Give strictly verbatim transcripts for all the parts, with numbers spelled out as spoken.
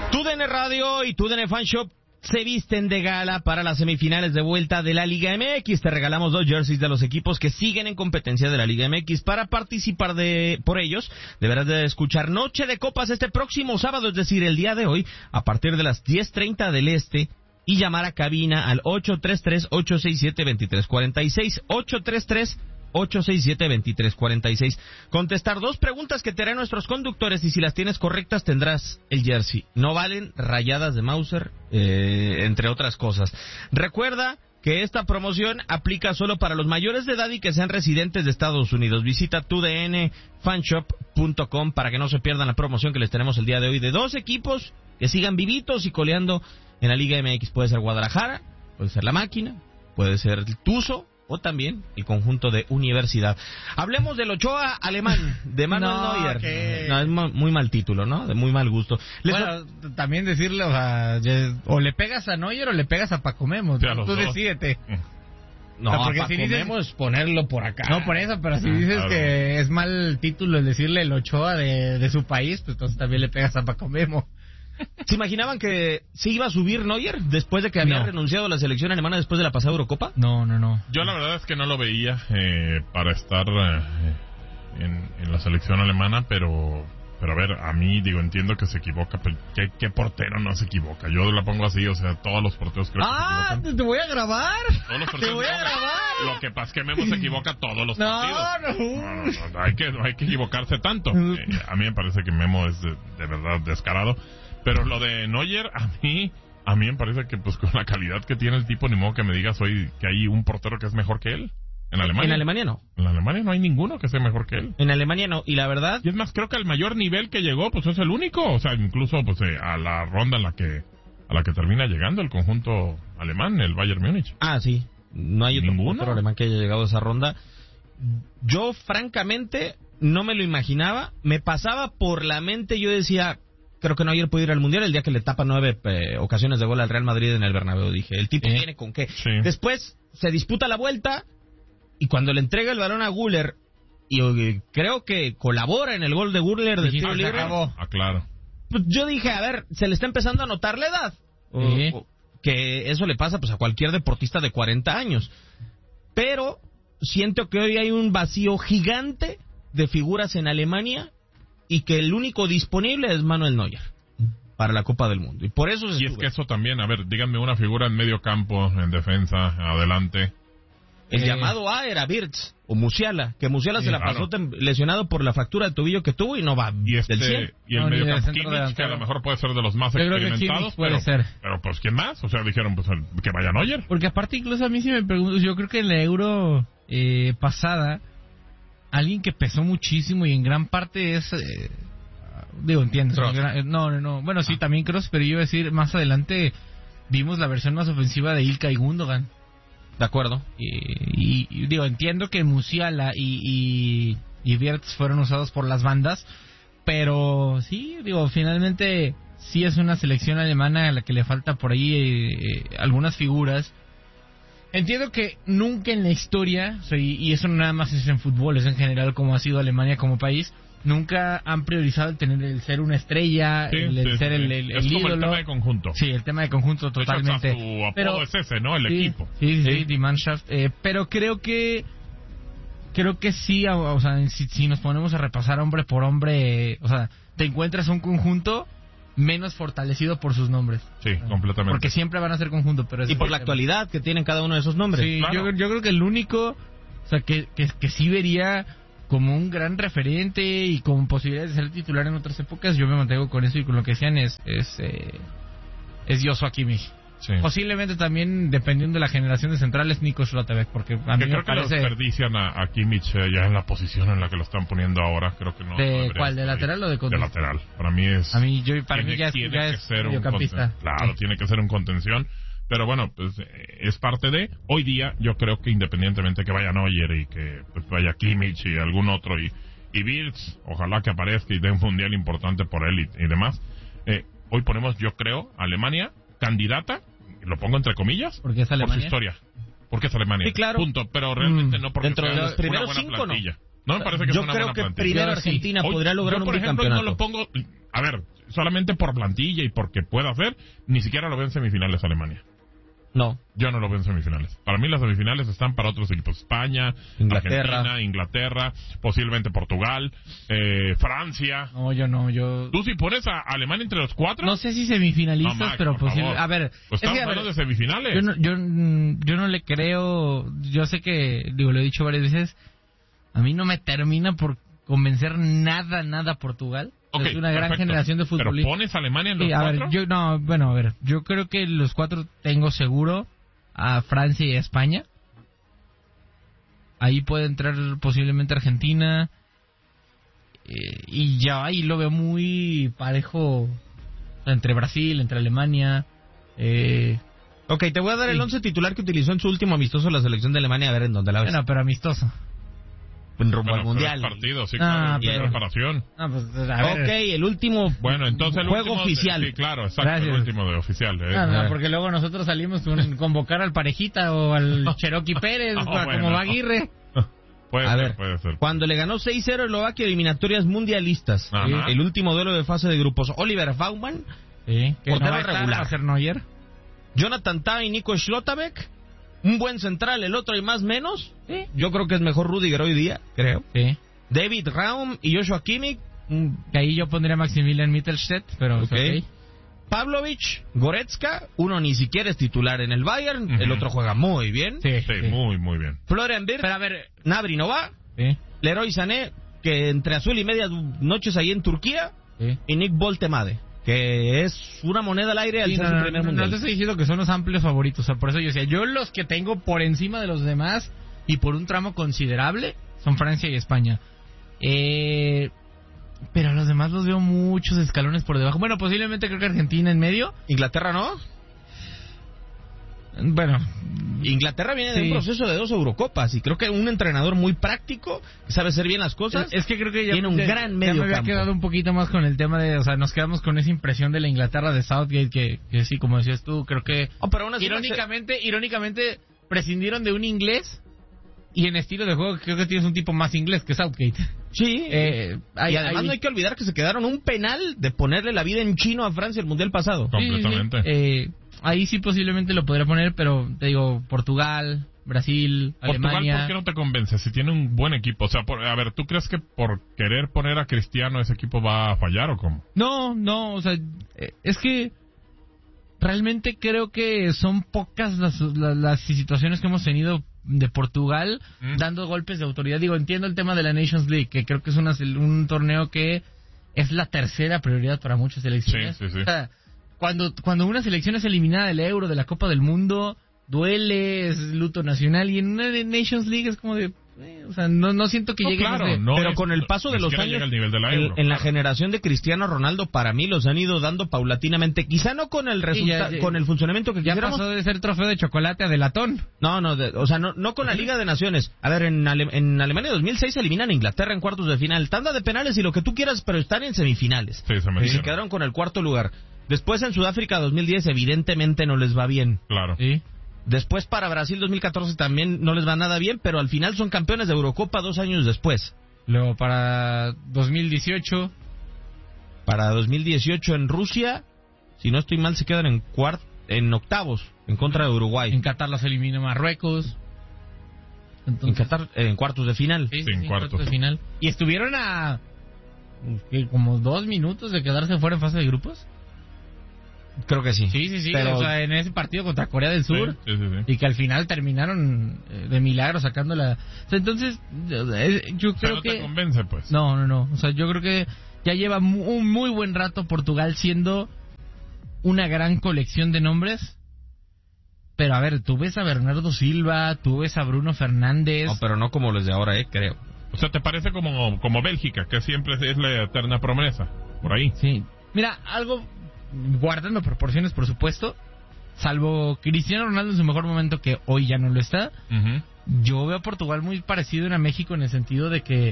T U D N Radio y T U D N Fan Shop se visten de gala para las semifinales de vuelta de la Liga M X. Te regalamos dos jerseys de los equipos que siguen en competencia de la Liga M X. Para participar de por ellos, deberás de escuchar Noche de Copas este próximo sábado, es decir, el día de hoy, a partir de las diez treinta del Este, y llamar a cabina al ocho tres tres, ocho seis siete, dos tres cuatro seis, ocho tres tres, ocho seis siete, dos tres cuatro seis. Contestar dos preguntas que te harán nuestros conductores, y si las tienes correctas tendrás el jersey. No valen rayadas de Mauser, eh, entre otras cosas. Recuerda que esta promoción aplica solo para los mayores de edad y que sean residentes de Estados Unidos. Visita tu d n fanshop punto com para que no se pierdan la promoción que les tenemos el día de hoy de dos equipos que sigan vivitos y coleando en la Liga M X. Puede ser Guadalajara, puede ser La Máquina, puede ser el Tuzo o también el conjunto de Universidad. Hablemos del Ochoa alemán, de Manuel no, Neuer. que... No, es muy mal título, ¿no? De muy mal gusto. Les bueno, va... también decirle, o sea, o le pegas a Neuer o le pegas a Paco Memo. Tú dos. Decídete. No, o sea, porque Paco si dices... Memo es ponerlo por acá. No, por eso, pero si dices claro. que es mal título el decirle el Ochoa de, de su país, pues entonces también le pegas a Paco Memo. ¿Se imaginaban que se iba a subir Neuer después de que había no. renunciado a la selección alemana después de la pasada Eurocopa? No, no, no. Yo la verdad es que no lo veía eh, para estar eh, en, en la selección alemana, pero pero a ver, a mí, digo, entiendo que se equivoca, pero ¿qué, qué portero no se equivoca? Yo la pongo así, o sea, todos los porteros creo ah, que se equivocan. ¡Ah, te voy a grabar! Todos los ¡Te voy a grabar! Lo que pasa es que Memo se equivoca todos los no, partidos. No, no, no, no, hay que, no hay que equivocarse tanto. Eh, a mí me parece que Memo es de, de verdad descarado. Pero lo de Neuer, a mí a mí me parece que pues con la calidad que tiene el tipo, ni modo que me digas hoy que hay un portero que es mejor que él. En Alemania. En Alemania no. En Alemania no hay ninguno que sea mejor que él. En Alemania no, y la verdad... Y es más, creo que al mayor nivel que llegó, pues es el único. O sea, incluso pues eh, a la ronda en la que a la que termina llegando el conjunto alemán, el Bayern Múnich. Ah, sí. No hay otro portero alemán que haya llegado a esa ronda. Yo, francamente, no me lo imaginaba. Me pasaba por la mente, yo decía... Creo que Neuer puede ir al Mundial el día que le tapa nueve eh, ocasiones de gol al Real Madrid en el Bernabéu. Dije, el tipo ¿Eh? viene con qué. Sí. Después se disputa la vuelta y cuando le entrega el balón a Güler, y eh, creo que colabora en el gol de Güler de tiro libre. Ah, claro. Pues yo dije, a ver, se le está empezando a notar la edad. O, ¿Eh? o, que eso le pasa pues a cualquier deportista de cuarenta años. Pero siento que hoy hay un vacío gigante de figuras en Alemania y que el único disponible es Manuel Neuer para la Copa del Mundo. Y por eso se Y es que eso también, a ver, díganme una figura en medio campo, en defensa, adelante. El eh, llamado A era Wirtz o Musiala, que Musiala sí, se la claro. pasó lesionado por la fractura de tobillo que tuvo y no va y este, del cien. Y el no, medio campo Kimmich, Kimmich, que a lo mejor puede ser de los más Yo experimentados, puede pero, ser. pero pues ¿quién más? O sea, dijeron pues que vaya Neuer. Porque aparte incluso a mí sí me pregunto, yo creo que en la Euro eh, pasada, alguien que pesó muchísimo y en gran parte es... Eh, digo, entiendo. No, no, no. Bueno, sí, ah. también Kroos, pero yo iba a decir, más adelante vimos la versión más ofensiva de Ilkay Gundogan. De acuerdo. Y, y, y digo, entiendo que Musiala y, y, y Wirtz fueron usados por las bandas, pero sí, digo, finalmente sí es una selección alemana a la que le falta por ahí eh, algunas figuras. Entiendo que nunca en la historia, o sea, y, y eso no nada más es en fútbol, es en general como ha sido Alemania como país, nunca han priorizado el tener el ser una estrella, sí, el, el sí, ser sí. el, el, es el como ídolo. el tema de conjunto. Sí, el tema de conjunto totalmente. De hecho, su apodo pero, es ese, ¿no? El sí, equipo. Sí, sí, sí, Die Mannschaft. Eh, pero creo que creo que sí, o, o sea, si, si nos ponemos a repasar hombre por hombre, eh, o sea, te encuentras un conjunto menos fortalecido por sus nombres. Sí, completamente. Porque siempre van a ser conjunto, pero y por la actualidad que tienen cada uno de esos nombres. Sí, claro. yo, yo creo que el único, o sea, que, que, que sí vería como un gran referente y con posibilidades de ser titular en otras épocas, yo me mantengo con eso y con lo que decían es es, eh, es Joshua Kimmich. Sí. Posiblemente también, dependiendo de la generación de centrales, Nico Schlotterbeck, porque a mí que me creo parece... que lo desperdician a, a Kimmich eh, ya en la posición en la que lo están poniendo ahora. Creo que no. ¿De no cuál? ¿De lateral o de contención? De lateral. Para mí es... A mí, yo, para tiene, mí ya es, tiene ya que es ser un mediocampista. conten- Claro, sí. Tiene que ser un contención. Pero bueno, pues eh, es parte de... Hoy día yo creo que independientemente que vaya Neuer y que pues vaya Kimmich y algún otro y, y Wirtz, ojalá que aparezca y dé un mundial importante por él y, y demás. Eh, hoy ponemos, yo creo, Alemania candidata, lo pongo entre comillas, porque es Alemania. Por su historia. Porque es Alemania. Sí, claro. Punto. Pero realmente mm, no porque dentro sea de los primeros una buena cinco, plantilla. ¿no? No me parece que yo es una creo buena que plantilla. primero Yo sí. Argentina Hoy, podría lograr yo, un por ejemplo, bicampeonato. no lo pongo... A ver, solamente por plantilla y porque pueda hacer, ni siquiera lo veo en semifinales Alemania. No. Yo no lo veo en semifinales. Para mí las semifinales están para otros equipos. España, Inglaterra. Argentina, Inglaterra, posiblemente Portugal, eh, Francia. No, yo no, yo... ¿Tú si pones a Alemania entre los cuatro? No sé si semifinalistas, No, Max, pero por posible... favor. A ver, Pues es estamos que, a ver, hablando de semifinales. yo no, yo, mm, yo no le creo... Yo sé que, digo, lo he dicho varias veces, a mí no me termina por convencer nada, nada Portugal. Okay, es una gran perfecto. generación de Pero futbolistas. pones a Alemania en los Sí, a cuatro. ver, yo no, bueno, a ver, yo creo que los cuatro tengo seguro a Francia y a España. Ahí puede entrar posiblemente Argentina. Eh, y ya ahí lo veo muy parejo, o sea, entre Brasil, entre Alemania. Eh, Ok, te voy a dar el Sí. once titular que utilizó en su último amistoso la selección de Alemania, a ver en dónde la ves. bueno, pero amistoso. En rumbo Bueno, al Mundial. tres partidos, sí, Ah, claro, de pero- preparación. Ah, pues, a ver. Ok, el último Bueno, entonces el juego último, oficial. Sí, claro, exacto, Gracias. el último de oficial. eh. Ah, no, porque luego nosotros salimos con convocar al Parejita o al Cherokee Pérez, No, para- bueno. como va Aguirre. Puede A ser, ver, puede ser. cuando le ganó seis cero a Eslovaquia, eliminatorias mundialistas. Ajá. El último duelo de fase de grupos. Oliver Baumann, Sí, que Portero no va a estar, regular. va a ser Neuer. Jonathan Tah y Nico Schlotterbeck. Un buen central, el otro y más menos. Sí. Yo creo que es mejor Rudiger hoy día, creo. Sí. David Raum y Joshua Kimmich. mm, Que ahí yo pondría a Maximilian Mittelstedt, pero Ok. ok. Pavlovic, Goretzka. Uno ni siquiera es titular en el Bayern. Ujú. El otro juega muy bien. Sí, Sí, sí. muy, muy bien. Florian Wirtz, Pero a ver, Gnabry no va. sí, Leroy Sané, que entre azul y media noches ahí en Turquía. sí. Y Nick Boltemade, que es una moneda al aire al Sí, ser no, su no, primer no, no mundial. te estoy diciendo que son los amplios favoritos, o sea, por eso yo decía, yo los que tengo por encima de los demás y por un tramo considerable son Francia y España. Eh, pero a los demás los veo muchos escalones por debajo. Bueno, posiblemente creo que Argentina en medio. Inglaterra no. Bueno, Inglaterra viene de Sí. un proceso de dos Eurocopas y creo que un entrenador muy práctico que sabe hacer bien las cosas. es que creo que ya, tiene un ya- gran ya medio me había campo. quedado un poquito más con el tema de, o sea, nos quedamos con esa impresión de la Inglaterra de Southgate que, que sí, como decías tú, creo que Oh, pero aún así irónicamente, irónicamente prescindieron de un inglés y en estilo de juego creo que tienes un tipo más inglés que Southgate. sí. Eh, hay- y además hay- no hay que olvidar que se quedaron un penal de ponerle la vida en chino a Francia el mundial pasado. No. Completamente. Sí, sí, sí. Eh, ahí sí posiblemente lo podría poner, pero te digo, Portugal, Brasil, Portugal, Alemania. ¿por qué no te convence? Si tiene un buen equipo. O sea, por- a ver, ¿tú crees que por querer poner a Cristiano ese equipo va a fallar o cómo? No, no, o sea, eh, es que realmente creo que son pocas las, las, las situaciones que hemos tenido de Portugal Mm. dando golpes de autoridad. Digo, entiendo el tema de la Nations League, que creo que es una, un torneo que es la tercera prioridad para muchas selecciones. Sí, sí, sí. O sea, cuando, cuando una selección es eliminada del Euro, de la Copa del Mundo, duele, es luto nacional, y en una de Nations League es como de... eh, o sea, no, no siento que No, llegue claro, de- no pero es- con el paso de ni los siquiera años, llega al nivel de la en, Euro. en la generación de Cristiano Ronaldo, para mí los han ido dando paulatinamente. Quizá no con el Sí, resultado, ya- ya- con el funcionamiento que Ya quisiéramos. pasó de ser trofeo de chocolate a de latón. No, no, de- o sea, no, no con la Liga de Naciones. A ver, en, Ale- en Alemania dos mil seis eliminan a Inglaterra en cuartos de final. Tanda de penales y lo que tú quieras, pero están en semifinales. Sí, se Y se metieron. quedaron con el cuarto lugar. Después en Sudáfrica dos mil diez evidentemente no les va bien. Claro. Sí. Después para Brasil dos mil catorce también no les va nada bien, pero al final son campeones de Eurocopa dos años después. Luego para dos mil dieciocho, Para dos mil dieciocho en Rusia, si no estoy mal, se quedan en cuart en octavos en contra de Uruguay. en Qatar los elimina Marruecos. En Entonces, Qatar, eh, en cuartos de final. sí, Sí, en sí, cuartos. de final. Y estuvieron a ¿qué? Como dos minutos de quedarse fuera en fase de grupos. Creo que sí. Sí, sí, sí. Pero- O sea, en ese partido contra Corea del Sur. Sí, sí, sí, sí. Y que al final terminaron eh, de milagro sacando la... O sea, entonces, eh, yo O sea, creo no que... te convence, pues. No, no, no. O sea, yo creo que ya lleva mu- un muy buen rato Portugal siendo una gran colección de nombres. Pero a ver, tú ves a Bernardo Silva, tú ves a Bruno Fernández. No, pero no como los de ahora, eh, creo. O sea, ¿te parece como, como Bélgica, que siempre es la eterna promesa? Por ahí. Sí. Mira, algo guardando proporciones, por supuesto. Salvo Cristiano Ronaldo en su mejor momento, que hoy ya no lo está. Ujú. Yo veo a Portugal muy parecido a México en el sentido de que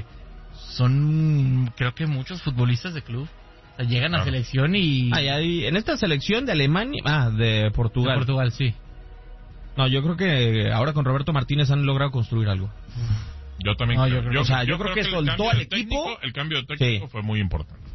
son, creo que muchos futbolistas de club. O sea, llegan a Claro. selección y... Ah, ya, y en esta selección de Alemania, ah, de de Portugal. Portugal, sí. No, yo creo que ahora con Roberto Martínez han logrado construir algo. Yo también No, creo. yo creo- o sea, yo creo que el soltó cambio al de técnico- equipo. El cambio de técnico Sí. fue muy importante.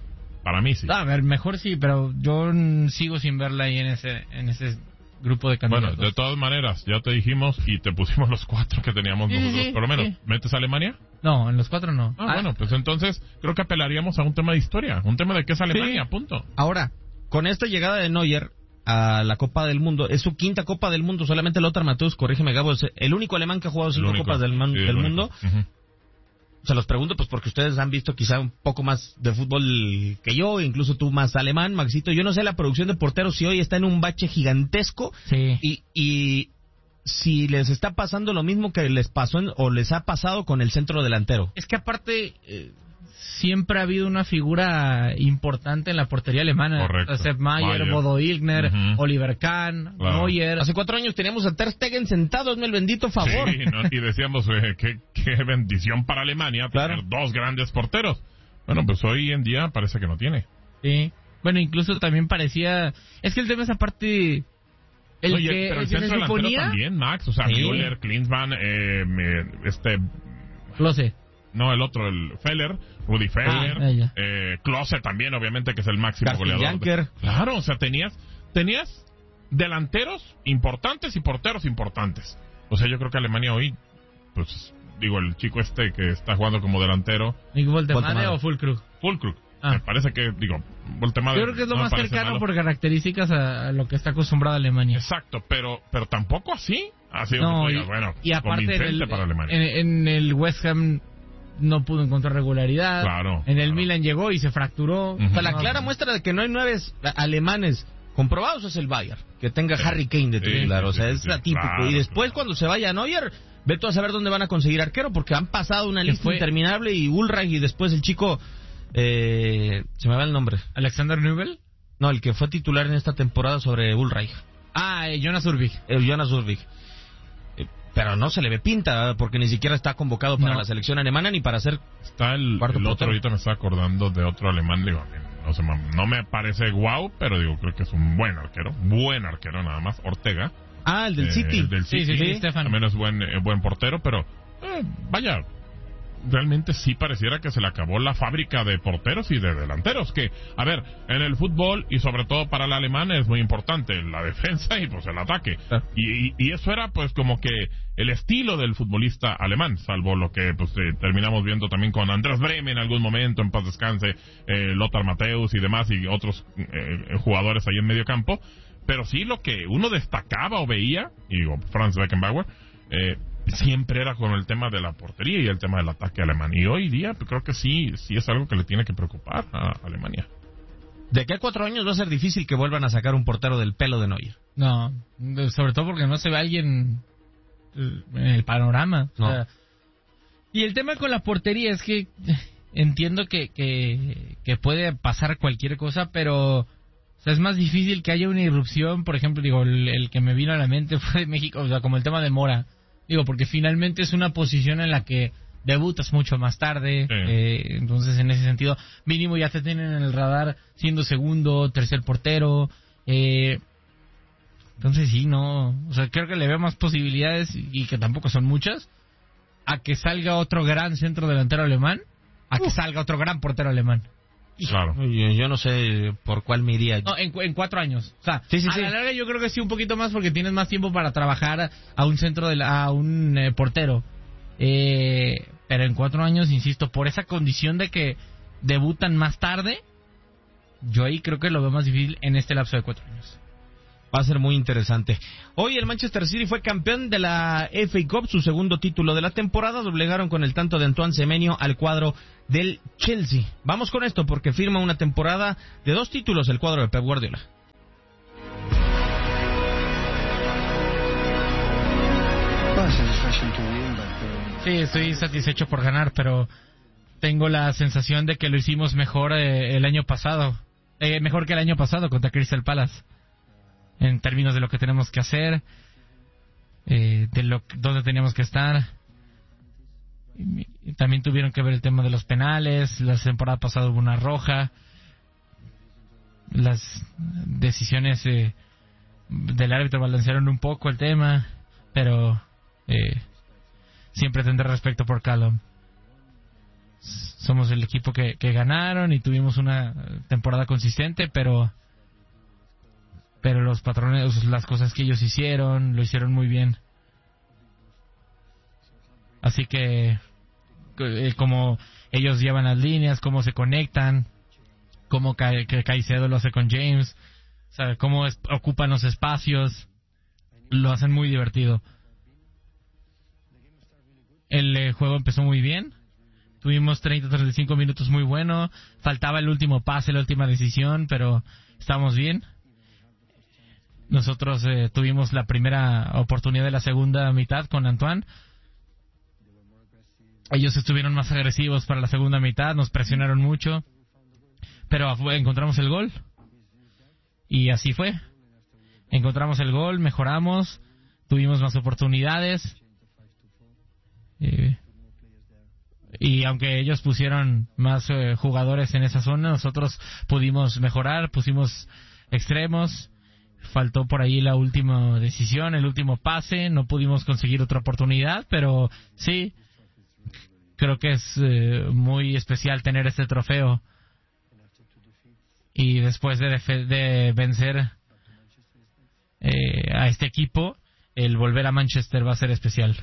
Para mí sí. A ver, mejor sí, pero yo mm, sigo sin verla ahí en ese en ese grupo de candidatos. Bueno, de todas maneras, ya te dijimos y te pusimos los cuatro que teníamos Sí, nosotros, sí, por lo menos. sí. ¿Metes a Alemania? No, en los cuatro no. Ah, bueno, pues entonces creo que apelaríamos a un tema de historia, un tema de qué es Alemania, Sí. punto. Ahora, con esta llegada de Neuer a la Copa del Mundo, es su quinta Copa del Mundo, solamente Lothar Matthäus, corrígeme Gabo, es el único alemán que ha jugado cinco El único. Copas del, man- Sí, el del único. Mundo. Ujú. Se los pregunto pues porque ustedes han visto quizá un poco más de fútbol que yo, incluso tú más alemán, Maxito. Yo no sé la producción de porteros si hoy está en un bache gigantesco Sí. y, y si les está pasando lo mismo que les pasó en- o les ha pasado con el centro delantero. Es que aparte eh, siempre ha habido una figura importante en la portería alemana. Correcto. Sepp Maier, Maier. Bodo Illgner, Ujú. Oliver Kahn, Claro. Neuer. Hace cuatro años teníamos a Ter Stegen sentado, hazme el bendito favor. Sí, ¿no? Y decíamos, eh, qué, qué bendición para Alemania Claro. tener dos grandes porteros. Bueno, pues hoy en día parece que no tiene. Sí. Bueno, incluso también parecía... Es que el tema es aparte... El Oye, que, pero el el que centro se delantero suponía... también, Max. O sea, Sí. Müller, Klinsmann, eh, me- este... Klose. No, el otro, el Feller, Rudi Feller, Ah, ya. eh, Klose también, obviamente, que es el máximo Carsten goleador. Janker. Claro, o sea, tenías, tenías delanteros importantes y porteros importantes. O sea, yo creo que Alemania hoy, pues, digo, el chico este que está jugando como delantero, ¿Nick Woltemade Woltemade. o Fulkrug? Fulkrug, Ah. me parece que, digo, Voltemade. Yo creo que es lo no me más parece cercano malo. por características a, a lo que está acostumbrada Alemania. Exacto, pero, pero tampoco así. Ha sido, No, que tú y, digas, bueno, y aparte en convincente el, para Alemania. en, en el West Ham no pudo encontrar regularidad. Claro, En el claro. Milan llegó y se fracturó. Ujú. O sea, la No, clara muestra de que no hay nueve alemanes comprobados es el Bayern, que tenga Sí. Harry Kane de Sí, titular, sí, o sea, sí, es sí, atípico. claro, y después claro. cuando se vaya Neuer, ve tú a saber dónde van a conseguir arquero, porque han pasado una Que lista fue- interminable y Ulreich y después el chico, eh, se me va el nombre, Alexander Nübel. no, el que fue titular en esta temporada sobre Ulreich, Ah, eh, Jonas Urbich. el Jonas Ulrich. Eh, Pero no se le ve pinta, ¿verdad? Porque ni siquiera está convocado para No. la selección alemana ni para ser... Está el, Cuarto el otro, portero. ahorita me está acordando de otro alemán, digo, no, sé, no me parece guau, pero digo, creo que es un buen arquero, buen arquero nada más, Ortega. Ah, el del eh, City. el del Sí, City, sí, sí, Stefan. también es buen, eh, buen portero, pero eh, vaya, realmente sí pareciera que se le acabó la fábrica de porteros y de delanteros, que, a ver, en el fútbol y sobre todo para el alemán es muy importante la defensa y pues el ataque. Ah. Y, y, y eso era pues como que el estilo del futbolista alemán, salvo lo que pues eh, terminamos viendo también con Andreas Brehme en algún momento, en paz descanse, eh, Lothar Matthäus y demás y otros eh, jugadores ahí en medio campo. Pero sí lo que uno destacaba o veía, y digo, Franz Beckenbauer, eh, siempre era con el tema de la portería y el tema del ataque alemán. Y hoy día pues, creo que sí, sí es algo que le tiene que preocupar a Alemania. De aquí a cuatro años va a ser difícil que vuelvan a sacar un portero del pelo de Neuer. No, de- sobre todo porque no se ve alguien eh, en el panorama. O No. sea, y el tema con la portería es que eh, entiendo que, que, que puede pasar cualquier cosa, pero o sea, es más difícil que haya una irrupción. Por ejemplo, digo, el, el que me vino a la mente fue de México, o sea, como el tema de Mora. Digo, porque finalmente es una posición en la que debutas mucho más tarde, Sí. eh, entonces en ese sentido, mínimo ya te tienen en el radar siendo segundo, tercer portero, eh, entonces sí, no, o sea, creo que le veo más posibilidades, y que tampoco son muchas, a que salga otro gran centro delantero alemán, a que salga otro gran portero alemán. Claro. Yo, yo no sé por cuál me iría. No, en, cu- en cuatro años. O sea, Sí, sí, a sí. la larga yo creo que sí un poquito más porque tienes más tiempo para trabajar a un centro, de la- a un eh, portero. Eh, pero en cuatro años, insisto, por esa condición de que debutan más tarde, yo ahí creo que lo veo más difícil en este lapso de cuatro años. Va a ser muy interesante. Hoy el Manchester City fue campeón de la F A Cup, su segundo título de la temporada. Doblegaron con el tanto de Antoine Semenyo al cuadro del Chelsea. Vamos con esto porque firma una temporada de dos títulos el cuadro de Pep Guardiola. Sí, estoy satisfecho por ganar, pero tengo la sensación de que lo hicimos mejor eh, el año pasado. Eh, mejor que el año pasado contra Crystal Palace. En términos de lo que tenemos que hacer, eh, de lo dónde teníamos que estar. Y, y también tuvieron que ver el tema de los penales. La temporada pasada hubo una roja. Las decisiones eh, del árbitro balancearon un poco el tema, pero eh, siempre tendré respeto por Callum. somos el equipo que, que ganaron y tuvimos una temporada consistente, pero pero los patrones, las cosas que ellos hicieron, lo hicieron muy bien. Así que eh, como ellos llevan las líneas, cómo se conectan, cómo Ca- que Caicedo lo hace con James, ¿sabe? Cómo es, ocupan los espacios, lo hacen muy divertido. El eh, juego empezó muy bien. Tuvimos treinta a treinta y cinco minutos muy bueno. Faltaba el último pase, la última decisión, pero estábamos bien. Nosotros eh, tuvimos la primera oportunidad de la segunda mitad con Antoine. Ellos estuvieron más agresivos para la segunda mitad, nos presionaron mucho, pero encontramos el gol. Y así fue. Encontramos el gol, mejoramos, tuvimos más oportunidades. Eh, y aunque ellos pusieron más eh, jugadores en esa zona, nosotros pudimos mejorar, pusimos extremos. Faltó por ahí la última decisión, el último pase, no pudimos conseguir otra oportunidad, pero sí, creo que es eh, muy especial tener este trofeo. Y después de, defe- de vencer eh, a este equipo, el volver a Manchester va a ser especial.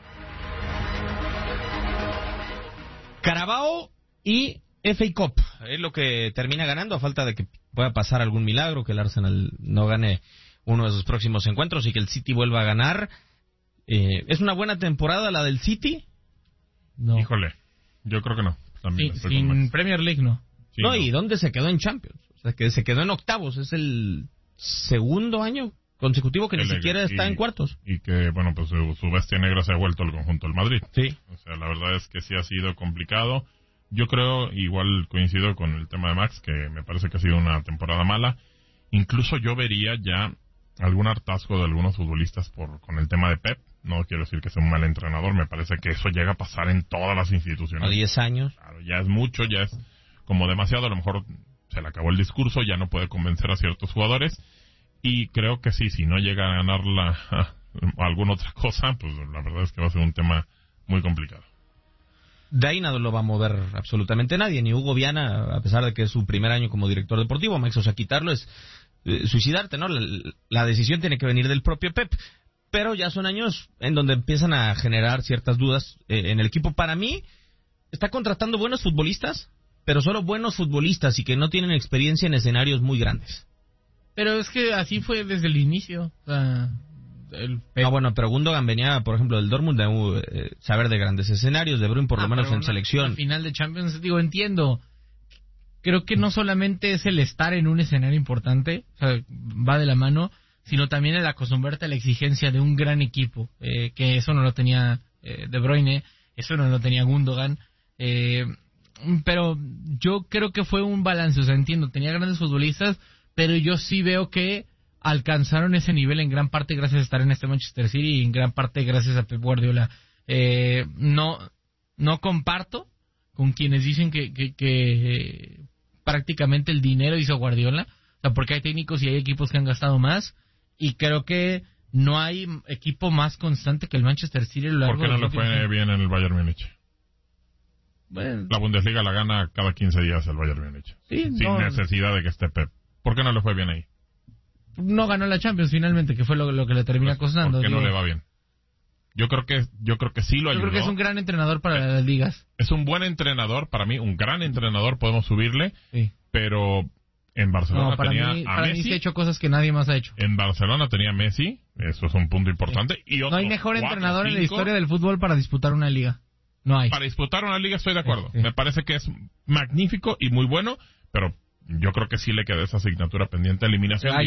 Carabao y F A Cup es lo que termina ganando, a falta de que pueda pasar algún milagro, que el Arsenal no gane uno de sus próximos encuentros y que el City vuelva a ganar. Eh, ¿Es una buena temporada la del City? No. Híjole, yo creo que no. También Sí, estoy con sin Max. Premier League no. Sí, no, no. ¿y dónde se quedó en Champions? O sea, que se quedó en octavos. Es el segundo año consecutivo que ni El- siquiera está y- en cuartos. Y que, bueno, pues su, su bestia negra se ha vuelto el conjunto del Madrid. Sí. O sea, la verdad es que sí ha sido complicado. Yo creo, igual coincido con el tema de Max, que me parece que ha sido una temporada mala. Incluso yo vería ya algún hartazgo de algunos futbolistas por con el tema de Pep. No quiero decir que sea un mal entrenador, me parece que eso llega a pasar en todas las instituciones. A diez años. Claro, ya es mucho, ya es como demasiado, a lo mejor se le acabó el discurso, ya no puede convencer a ciertos jugadores. Y creo que sí, si no llega a ganar la, alguna otra cosa, pues la verdad es que va a ser un tema muy complicado. De ahí nada lo va a mover absolutamente nadie, ni Hugo Viana, a pesar de que es su primer año como director deportivo, Max, o sea, quitarlo es eh, suicidarte, ¿no? La, la decisión tiene que venir del propio Pep, pero ya son años en donde empiezan a generar ciertas dudas eh, en el equipo. Para mí, está contratando buenos futbolistas, pero solo buenos futbolistas y que no tienen experiencia en escenarios muy grandes. Pero es que así fue desde el inicio. O sea, el Pep- Ah, bueno, pero Gundogan venía, por ejemplo, del Dortmund de eh, saber de grandes escenarios, de Bruyne por lo Ah, menos pero en una- selección. una final de Champions, digo, entiendo. Creo que no solamente es el estar en un escenario importante, o sea, va de la mano, sino también el acostumbrarte a la exigencia de un gran equipo, eh, que eso no lo tenía eh, De Bruyne, eso no lo tenía Gundogan, eh, pero yo creo que fue un balance, o sea, entiendo, tenía grandes futbolistas, pero yo sí veo que alcanzaron ese nivel en gran parte gracias a estar en este Manchester City y en gran parte gracias a Pep Guardiola. Eh, no, no comparto con quienes dicen que, que, que prácticamente el dinero hizo Guardiola, o sea, porque hay técnicos y hay equipos que han gastado más, y creo que no hay equipo más constante que el Manchester City a lo largo ¿Por qué no de le los últimos fue años. bien en el Bayern Múnich? Bueno, La Bundesliga la gana cada quince días el Bayern Múnich. sí, Sin no, necesidad de que esté Pep. ¿Por qué no le fue bien ahí? no ganó la Champions finalmente, que fue lo, lo que le termina Pues, costando. ¿Por qué digo. no le va bien? Yo creo que yo creo que sí lo Yo ayudó. creo que es un gran entrenador para las ligas. Es un buen entrenador, para mí, un gran entrenador, podemos subirle, Sí. pero en Barcelona No, para tenía mí, a para mí Messi. se ha hecho cosas que nadie más ha hecho. En Barcelona tenía Messi, eso es un punto importante. Y No otros hay mejor cuatro, entrenador en la cinco. historia del fútbol para disputar una liga. No hay. Para disputar una liga estoy de acuerdo. Sí, sí. Me parece que es magnífico y muy bueno, pero yo creo que sí le queda esa asignatura pendiente, eliminación Hay